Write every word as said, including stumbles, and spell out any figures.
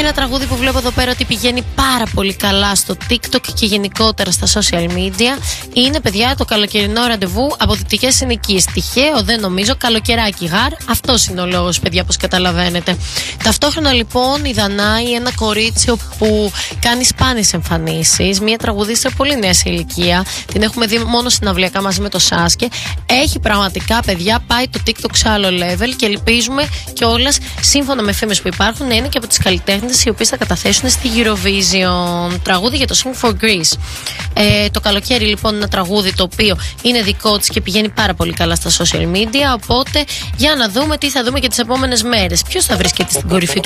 Ένα τραγούδι που βλέπω εδώ πέρα ότι πηγαίνει πάρα πολύ καλά στο TikTok και γενικότερα στα social media είναι, παιδιά, το καλοκαιρινό ραντεβού από Δυτικές Συνοικίες. Τυχαίο δεν νομίζω, καλοκαιράκι γάρ. Αυτός είναι ο λόγος, παιδιά, όπως καταλαβαίνετε. Ταυτόχρονα λοιπόν η Δανάη, ένα κορίτσι που κάνει σπάνιες εμφανίσεις, μια τραγουδίστρια πολύ νέα σε ηλικία, την έχουμε δει μόνο συναυλιακά μαζί με το Σάσκε. Έχει πραγματικά, παιδιά, πάει το TikTok σε άλλο level και ελπίζουμε κιόλας, σύμφωνα με φήμες που υπάρχουν, να είναι και από τις καλλιτέχνες οι οποίες θα καταθέσουν στη Eurovision. Τραγούδι για το Sing for Greece. Ε, το καλοκαίρι λοιπόν είναι ένα τραγούδι το οποίο είναι δικό της και πηγαίνει πάρα πολύ καλά στα social media. Οπότε για να δούμε τι θα δούμε και τις επόμενες μέρες. Ποιος θα βρίσκεται στην κορυφή